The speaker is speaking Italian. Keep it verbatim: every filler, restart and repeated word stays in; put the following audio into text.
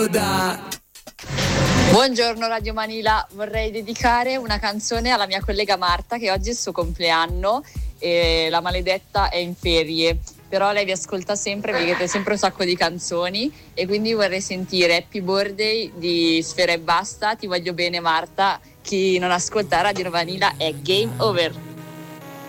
Buongiorno Radio Manila, vorrei dedicare una canzone alla mia collega Marta che oggi è il suo compleanno e la maledetta è in ferie, però lei vi ascolta sempre, vi chiede sempre un sacco di canzoni e quindi vorrei sentire Happy Birthday di Sfera Ebbasta, Ti voglio bene Marta, chi non ascolta Radio Manila è game over.